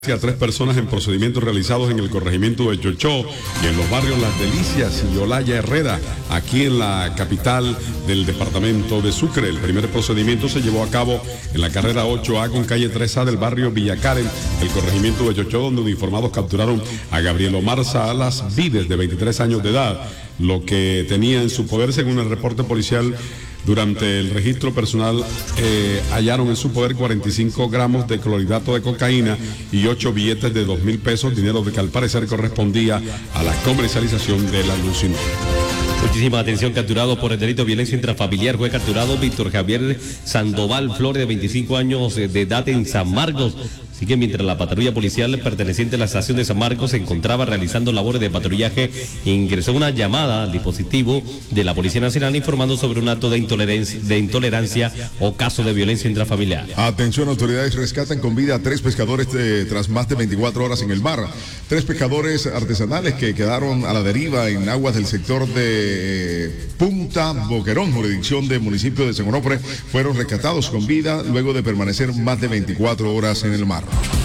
A 3 personas en procedimientos realizados en el corregimiento de Chochó y en los barrios Las Delicias y Olaya Herrera, aquí en la capital del departamento de Sucre. El primer procedimiento se llevó a cabo en la carrera 8A con calle 3A del barrio Villacaren, el corregimiento de Chochó, donde uniformados capturaron a Gabriel Omar Salas Vides, de 23 años de edad, lo que tenía en su poder, según el reporte policial. Durante el registro personal hallaron en su poder 45 gramos de clorhidrato de cocaína y 8 billetes de 2.000 pesos, dinero que al parecer correspondía a la comercialización del alucinógeno. Muchísima atención. Capturado por el delito de violencia intrafamiliar, fue capturado Víctor Javier Sandoval Flores, de 25 años de edad, en San Marcos. Así que mientras la patrulla policial perteneciente a la estación de San Marcos se encontraba realizando labores de patrullaje, ingresó una llamada al dispositivo de la Policía Nacional informando sobre un acto de intolerancia o caso de violencia intrafamiliar. Atención, autoridades rescatan con vida a 3 pescadores tras más de 24 horas en el mar. 3 pescadores artesanales que quedaron a la deriva en aguas del sector de Punta Boquerón, jurisdicción del municipio de San Onofre, fueron rescatados con vida luego de permanecer más de 24 horas en el mar.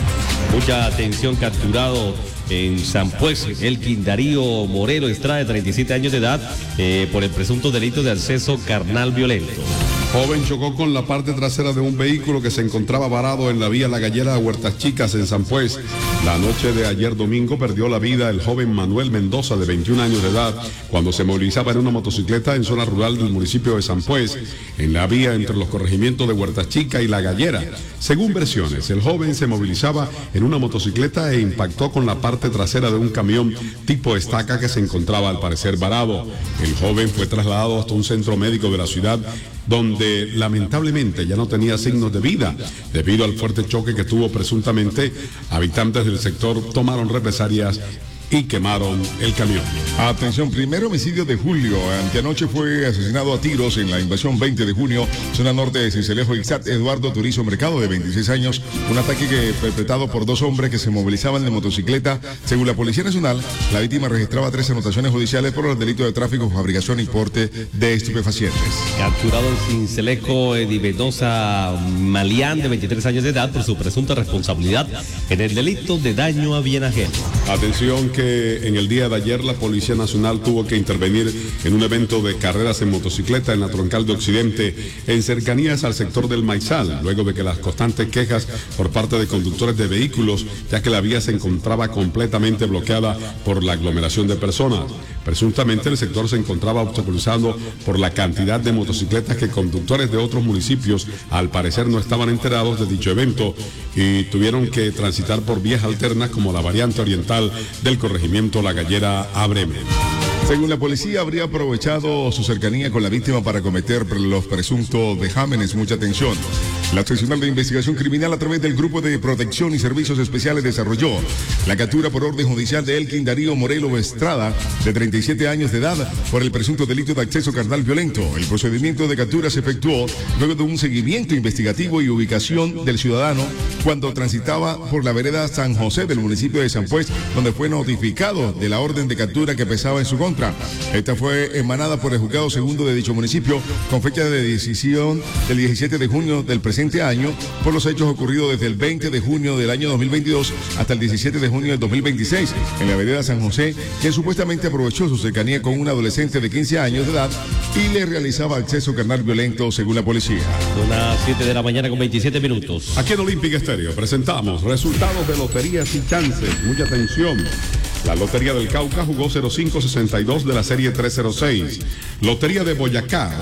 Mucha atención. Capturado en San Pues, Elkin Darío Morelo Estrada, de 37 años de edad, por el presunto delito de acceso carnal violento. Joven chocó con la parte trasera de un vehículo que se encontraba varado en la vía La Gallera a Huertas Chicas, en San Pues. La noche de ayer domingo perdió la vida el joven Manuel Mendoza, de 21 años de edad, cuando se movilizaba en una motocicleta en zona rural del municipio de San Pues, en la vía entre los corregimientos de Huertas Chicas y La Gallera. Según versiones, el joven se movilizaba en una motocicleta e impactó con la parte trasera de un camión tipo estaca que se encontraba al parecer varado. El joven fue trasladado hasta un centro médico de la ciudad, donde lamentablemente ya no tenía signos de vida. Debido al fuerte choque que tuvo presuntamente, habitantes del sector tomaron represalias y quemaron el camión. Atención, primer homicidio de julio. Anteanoche fue asesinado a tiros en la invasión 20 de junio, zona norte de Cincelejo, Ixat, Eduardo Turizo Mercado, de 26 años. Un ataque perpetrado por 2 hombres que se movilizaban de motocicleta. Según la Policía Nacional, la víctima registraba 3 anotaciones judiciales por el delito de tráfico, fabricación y porte de estupefacientes. Capturado en Cincelejo, Edimenosa Malián, de 23 años de edad, por su presunta responsabilidad en el delito de daño a bien ajeno. Atención, que en el día de ayer la Policía Nacional tuvo que intervenir en un evento de carreras en motocicleta en la Troncal de Occidente, en cercanías al sector del Maizal, luego de que las constantes quejas por parte de conductores de vehículos, ya que la vía se encontraba completamente bloqueada por la aglomeración de personas. Presuntamente el sector se encontraba obstaculizado por la cantidad de motocicletas que conductores de otros municipios al parecer no estaban enterados de dicho evento y tuvieron que transitar por vías alternas como la variante oriental del corregimiento La Gallera a Bremen. Según la policía, habría aprovechado su cercanía con la víctima para cometer los presuntos vejámenes. Mucha atención. La Seccional de Investigación Criminal, a través del Grupo de Protección y Servicios Especiales, desarrolló la captura por orden judicial de Elkin Darío Morelo Estrada, de 37 años de edad, por el presunto delito de acceso carnal violento. El procedimiento de captura se efectuó luego de un seguimiento investigativo y ubicación del ciudadano cuando transitaba por la vereda San José del municipio de San Pues, donde fue notificado de la orden de captura que pesaba en su contra. Esta fue emanada por el juzgado segundo de dicho municipio con fecha de decisión del 17 de junio del presente año por los hechos ocurridos desde el 20 de junio del año 2022 hasta el 17 de junio del 2026 en la vereda San José, quien supuestamente aprovechó su cercanía con un adolescente de 15 años de edad y le realizaba acceso carnal violento, según la policía. Son las 7 de la mañana con 27 minutos. Aquí en Olímpica Estéreo presentamos resultados de loterías y chances. Mucha atención. La Lotería del Cauca jugó 0562 de la serie 306. Lotería de Boyacá,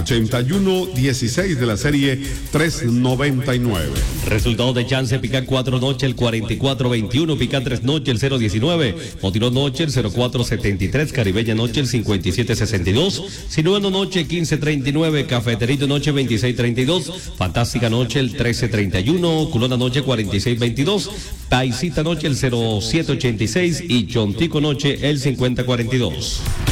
8116 de la serie 399. Resultado de chance: Pica 4 noche el 4421, Pica 3 noche el 019, Motirón noche el 0473, Caribeña noche el 5762, Sinuendo noche 1539, Cafeterito noche 2632, Fantástica noche el 1331, Culona noche 4622, Paisita noche el 0786 y Chontico noche el 5042.